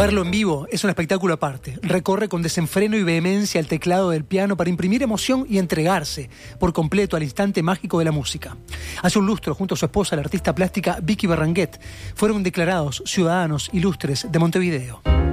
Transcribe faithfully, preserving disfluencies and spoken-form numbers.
Verlo en vivo es un espectáculo aparte. Recorre con desenfreno y vehemencia el teclado del piano para imprimir emoción y entregarse por completo al instante mágico de la música. Hace un lustro, junto a su esposa, la artista plástica Vicky Barranguet, fueron declarados ciudadanos ilustres de Montevideo.